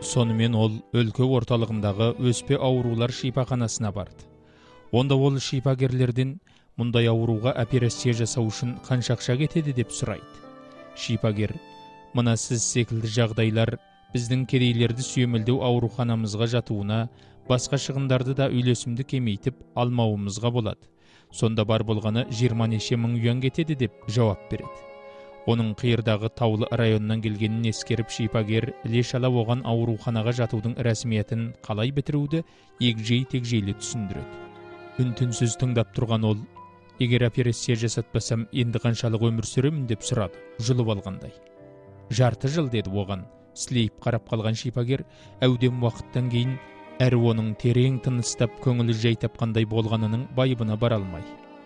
Сонымен ол өлкө орталығындағы өспе аурулар шипаханасына барды. Онда ол шипагерлерден мұндай ауруға операция жасау үшін қанша ақша кетеді деп сұрайды. Шипагер: мына сіз секілді жағдайлар біздің кедейлерді сүйемелдеу ауруханамызға жатуына, басқа шығындарды да үйлесімді кемейтіп алмауымызға болады. Сонда бар болғаны 20 неше мың юан кетеді деп жауап береді. Оның қиырдағы таулы районнан келгенін ескеріп, шипагер іле-шала оған ауруханаға жатудың рәсмиетін қалай бітіруді егжей-тегжейлі түсіндіреді. Үн-түнсіз тыңдап тұрған ол: егер операция жасатпасам, енді қаншалық өмір сүремін деп сұрады, жұлып алғандай. жарты жыл деді оған. Сілейіп қарап қалған шипагер әудем уақыттан кейін әрі оның терең тыныстап көңілі жай тапқандай болғанының байыбына бара алмай,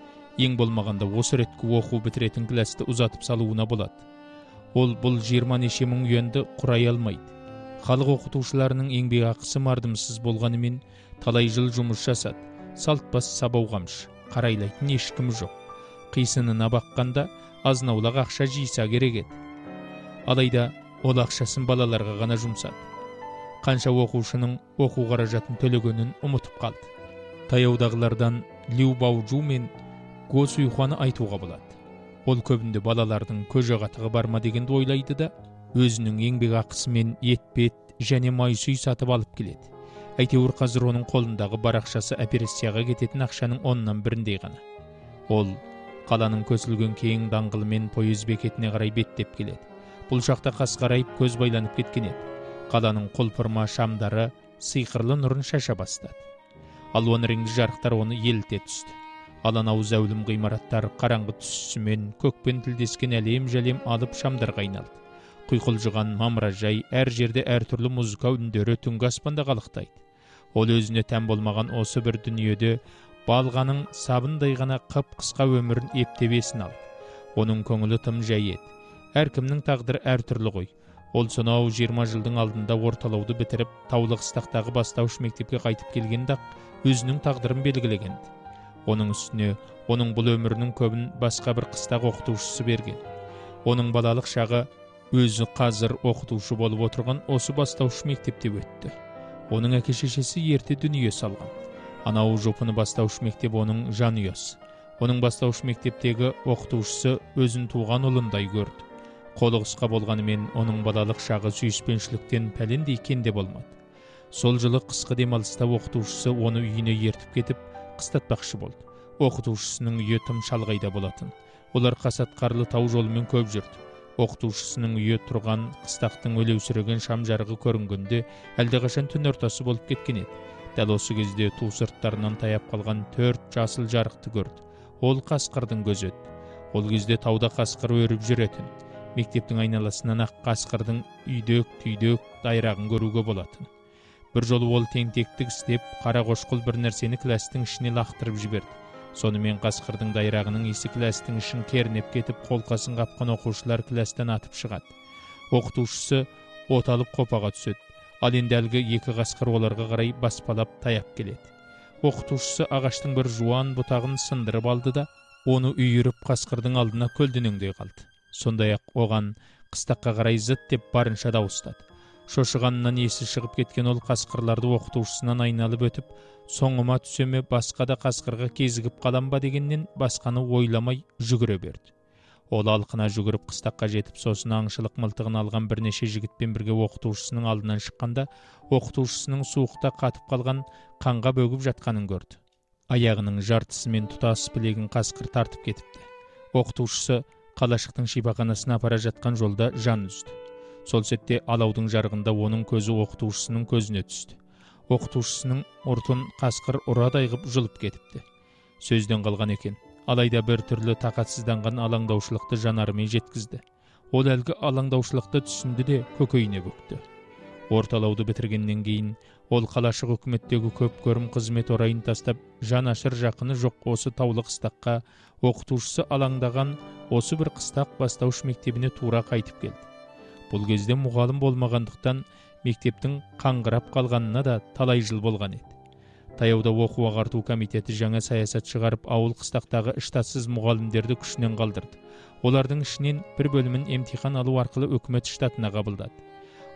ең болмағанда осы реткі оқу бітіретін класты ұзатып салуына болады. Ол бұл 20 неше мың юанды құрай алмайды. Халық оқытушыларының еңбек ақысы мардымсыз болғанымен талай жыл жұмыс жасады. Салтпас сабау қамшы, қарайлайтын ешкім жоқ. Қисынына баққанда азнаулақ ақша жиса керек еді. Алайда ол ақшасын балаларға ғана жұмсады. Қанша оқушының оқу қаражатын төлегенін ұмытып қалды. Таяудағылардан Лю Баужу мен Го Суйхуаны айтуға болады. Ол көбінде балалардың көже-қатығы бар ма дегенді ойлайды да, өзінің еңбек ақысымен етпет және майсүй сатып алып келеді. Әйтеуір қазір оның қолындағы бар ақшасы операцияға кететін ақшаның 10-нан 1-індей ғана. Ол қаланың көсілген кең даңғылымен пойыз бекетіне қарай беттеп келеді. Бұл шақта қас қарайып көз байланып кеткен еді. Қаланың құлпырма шамдары сиқырлы нұрын шаша бастады. Алуан реңді жарықтар оны еліте түсті. Аланау зәулім ғимараттар қараңғы түсісімен көкпен тілдескен әлем-жәлем алып шамдарға айналды. Құйқылжыған мамыражай, әр жерде әртүрлі музыка үндері түнгі аспанда қалықтайды. Ол өзіне тән болмаған осы бір дүниеде балғаның сабындай ғана қып-қысқа өмірін ептебесін алды. Оның көңілі тым жай еді. Әркімнің тағдыры әртүрлі ғой. Ол сонау 20 жылдың алдында орталауды бітіріп, таулы қыстақтағы бастауыш мектепке қайтып келгенде өзінің тағдырын белгілегенді. Оның үстіне, оның бұл өмірінің көбін басқа бір қыстақ оқытушысы берген. Оның балалық шағы өзі қазір оқытушы болып отырған осы бастауыш мектепте өтті. Оның әке-шешесі ерте дүние салған. Анау жопыны бастауыш мектеп оның жанұясы. Оның бастауыш мектептегі оқытушысы өзін туған ұлындай көрді. Қолы қысқа болғанымен оның балалық шағы сүйіспеншіліктен пәлендей кенде болмады. Сол жылы қысқы демалыста оқытушысы оны үйіне ертіп кетіп, қыстатпақшы болды. Оқытушысының үйі тым шалғайда болатын. Олар қасат қарлы тау жолымен көп жүрді. Оқытушысының үйі тұрған қыстақтың өлеусіреген шам жарығы көрінгенде әлдеқашан түн ортасы болып кеткен еді. Дәл осы кезде ту сырттарынан таяп қалған 4 жасыл жарықты көрді. Ол қасқырдың көзі еді. Ол кезде тауда қасқыр өріп жүретін. Мектептің айналасынан ақ қасқырдың үйдек-түйдек дайрағын көруге болатын. Бір жолы ол тентектік істеп, қара қошқыл бір нәрсені кластың ішіне лақтырып жіберді. Сонымен қасқырдың дайрағының иісі кластың ішін кернеп кетіп, қолқасын қапқан оқушылар кластан атып шығады. Оқытушысы от алып қопаға түседі. Ал енді әлгі 2 қасқыр оларға қарай баспалап таяп келеді. Оқытушысы ағаштың бір жуан бұтағын сындырып алды да, оны үйіріп қасқырдың алдына көлденеңдей қалды. Сондай-ақ оған қыстаққа қарай зыт деп барынша дауыстады. Шошығанынан есі шығып кеткен ол қасқырларды оқытушысынан айналып өтіп, соңыма түсеме басқа да қасқырға кезігіп қалам ба дегеннен басқаны ойламай жүгіре берді. Ол алқына жүгіріп қыстаққа жетіп, сосын аңшылық мылтығын алған бірнеше жігітпен бірге оқытушысының алдынан шыққанда, оқытушысының суықта қатып қалған қанға бөгіп жатқанын көрді. Аяғының жартысымен тұтас білегін қасқыр тартып кетіпті. Оқытушысы қалашықтың шипаханасына апара жатқан жолда жан үзді. Сол сәтте алаудың жарығында оның көзі оқытушысының көзіне түсті. Оқытушысының ұртын қасқыр ұрадай ғып жұлып кетіпті. Сөзден қалған екен. Алайда бір түрлі тақатсызданған алаңдаушылықты жанарымен жеткізді. Ол әлгі алаңдаушылықты түсінді де көкейіне бүкті. Орталауды бітіргеннен кейін ол қалашық үкіметтегі көп көрім қызмет орайын тастап, жан ашыр жақыны жоқ осы таулы қыстаққа, оқытушысы алаңдаған осы бір қыстақ бастауыш мектебіне тура қайтып келді. Бұл кезде мұғалім болмағандықтан мектептің қаңғырап қалғанына да талай жыл болған еді. Таяуда оқу ағарту комитеті жаңа саясат шығарып, ауыл қыстақтағы штатсыз мұғалімдерді күшінен қалдырды. Олардың ішінен бір бөлімін емтихан алу арқылы үкімет штатына қабылдады.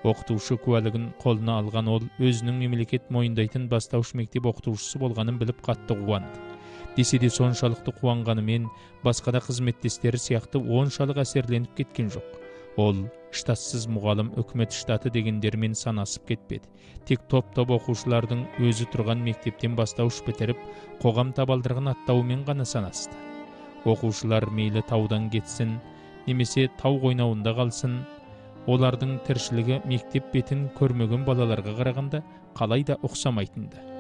Оқытушы куәлігін қолына алған ол өзінің мемлекет мойындайтын бастауыш мектеп оқытушысы болғанын біліп қатты қуанды. Десе де соншалықты қуанғанымен басқа да қызметтестері сияқты оншалық әсерленіп кеткен жоқ. Ол штатсыз мұғалім үкімет штаты дегендермен санасып кетпеді. Тек топ-топ оқушылардың өзі тұрған мектептен бастауыш бітіріп, қоғам табалдырығын аттауымен ғана санасты. Оқушылар мейлі таудан кетсін, немесе тау қойнауында қалсын, олардың тіршілігі мектеп бетін көрмеген балаларға қарағанда қалай да ұқсамайтынды.